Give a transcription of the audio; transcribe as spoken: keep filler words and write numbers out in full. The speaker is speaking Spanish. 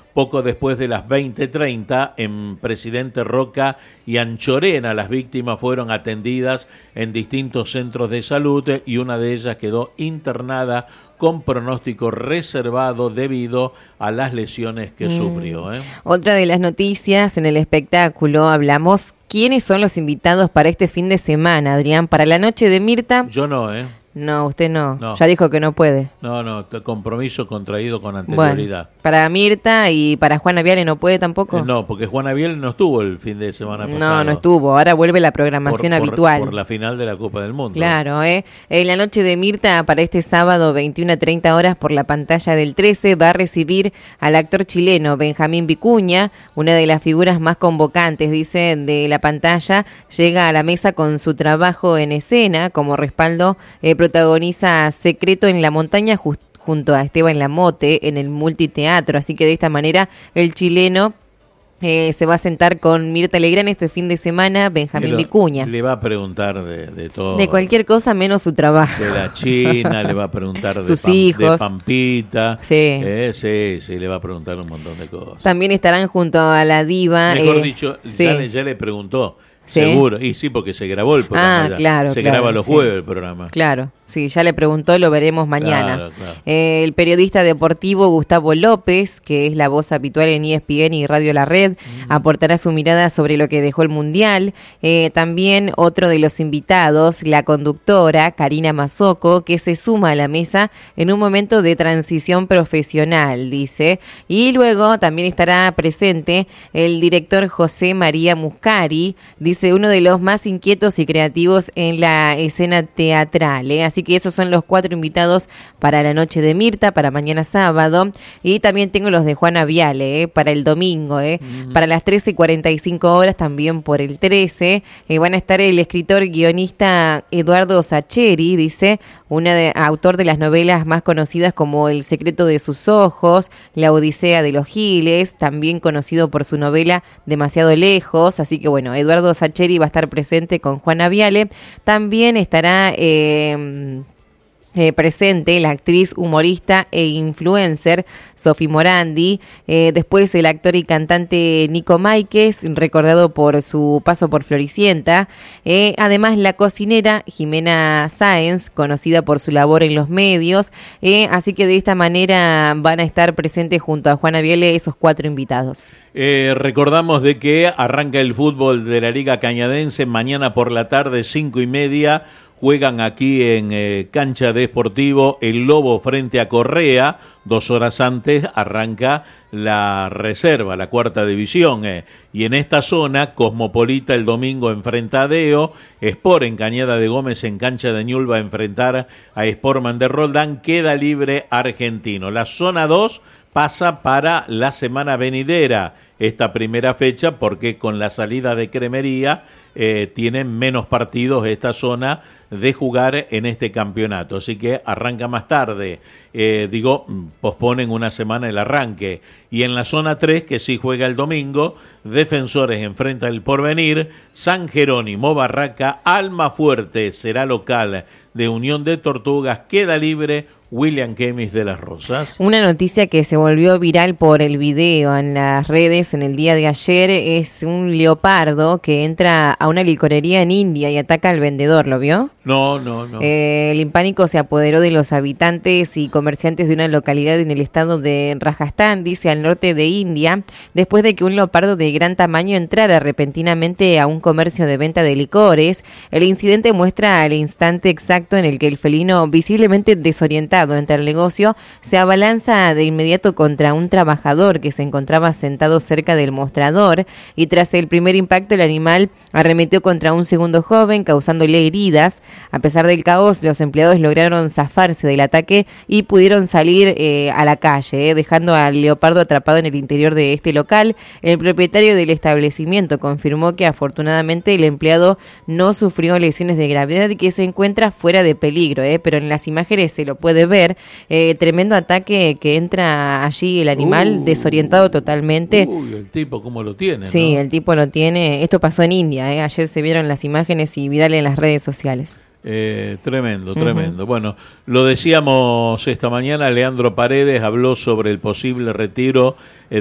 Poco después de las veinte treinta, en Presidente Roca y Anchorena, las víctimas fueron atendidas en distintos centros de salud y una de ellas quedó internada con pronóstico reservado debido a las lesiones que mm. sufrió. ¿eh? Otra de las noticias en el espectáculo, hablamos quiénes son los invitados para este fin de semana, Adrián, para la noche de Mirta. Yo no, ¿eh? No, usted no. no. Ya dijo que no puede. No, no, compromiso contraído con anterioridad. Bueno, para Mirta y para Juana Viale no puede tampoco. Eh, no, porque Juana Viale no estuvo el fin de semana pasado. No, no estuvo. Ahora vuelve la programación por, habitual. Por, por la final de la Copa del Mundo. Claro, ¿eh? En la noche de Mirta, para este sábado, veintiuna a treinta horas, por la pantalla del trece, va a recibir al actor chileno Benjamín Vicuña, una de las figuras más convocantes, dice, de la pantalla. Llega a la mesa con su trabajo en escena. Como respaldo, eh, protagoniza Secreto en la Montaña, justo junto a Esteban Lamote en el Multiteatro, así que de esta manera el chileno eh, se va a sentar con Mirta Legrand este fin de semana, Benjamín Vicuña. Le va a preguntar de, de todo. De cualquier cosa menos su trabajo. De la China, le va a preguntar de, sus Pam, hijos. de Pampita. Sí. Eh, sí, sí, le va a preguntar un montón de cosas. También estarán junto a la diva. Mejor eh, dicho, sí. ya, le, ya le preguntó. ¿Sí? Seguro, y sí, porque se grabó el programa. Ah, ya. claro. Se claro, graba los sí. jueves el programa. Claro, sí, ya le preguntó, lo veremos mañana. Claro, claro. Eh, el periodista deportivo Gustavo López, que es la voz habitual en E S P N y Radio La Red, mm. aportará su mirada sobre lo que dejó el Mundial. Eh, también otro de los invitados, la conductora Karina Mazzocco, que se suma a la mesa en un momento de transición profesional, dice. Y luego también estará presente el director José María Muscari, dice, uno de los más inquietos y creativos en la escena teatral, ¿eh? Así que esos son los cuatro invitados para la noche de Mirta, para mañana sábado, y también tengo los de Juana Viale, ¿eh? Para el domingo, ¿eh? Uh-huh. Para las trece y cuarenta y cinco horas, también por el trece, eh, van a estar el escritor guionista Eduardo Sacheri, dice, una de, autor de las novelas más conocidas como El secreto de sus ojos, La odisea de los giles, también conocido por su novela Demasiado lejos, así que bueno, Eduardo Sacheri va a estar presente con Juana Viale. También estará eh, eh, presente la actriz, humorista e influencer Sofi Morandi. Eh, después el actor y cantante Nico Máiquez, recordado por su paso por Floricienta. Eh, además la cocinera Jimena Sáenz, conocida por su labor en los medios. Eh, así que de esta manera van a estar presentes junto a Juana Viale esos cuatro invitados. Eh, recordamos de que arranca el fútbol de la Liga Cañadense mañana por la tarde, cinco y media. Juegan aquí en eh, Cancha de Sportivo el Lobo frente a Correa. Dos horas antes arranca la reserva, la cuarta división. Eh. Y en esta zona, Cosmopolita el domingo enfrenta a Deo. Sport en Cañada de Gómez en Cancha de Ñul va a enfrentar a Sportman de Roldán. Queda libre Argentino. La zona dos pasa para la semana venidera esta primera fecha porque con la salida de Cremería eh, tienen menos partidos esta zona de jugar en este campeonato, así que arranca más tarde, eh, digo, posponen una semana el arranque, y en la zona tres, que sí juega el domingo, Defensores enfrenta el Porvenir, San Jerónimo, Barraca, Almafuerte será local de Unión de Tortugas, queda libre William Kemis de las Rosas. Una noticia que se volvió viral por el video en las redes en el día de ayer es un leopardo que entra a una licorería en India y ataca al vendedor, ¿lo vio? No, no, no. Eh, el pánico se apoderó de los habitantes y comerciantes de una localidad en el estado de Rajasthan, dice, al norte de India, después de que un leopardo de gran tamaño entrara repentinamente a un comercio de venta de licores. El incidente muestra el instante exacto en el que el felino, visiblemente desorientado entre el negocio, se abalanza de inmediato contra un trabajador que se encontraba sentado cerca del mostrador, y tras el primer impacto el animal arremetió contra un segundo joven causándole heridas. A pesar del caos, los empleados lograron zafarse del ataque y pudieron salir eh, a la calle, eh, dejando al leopardo atrapado en el interior de este local. El propietario del establecimiento confirmó que afortunadamente el empleado no sufrió lesiones de gravedad y que se encuentra fuera de peligro, eh, pero en las imágenes se lo puede ver, eh, tremendo ataque que entra allí el animal uh, desorientado totalmente. Uy, el tipo cómo lo tiene, Sí, ¿no? el tipo lo tiene. Esto pasó en India, eh, ayer se vieron las imágenes y viral en las redes sociales. Eh, tremendo, tremendo. Uh-huh. Bueno, lo decíamos esta mañana, Leandro Paredes habló sobre el posible retiro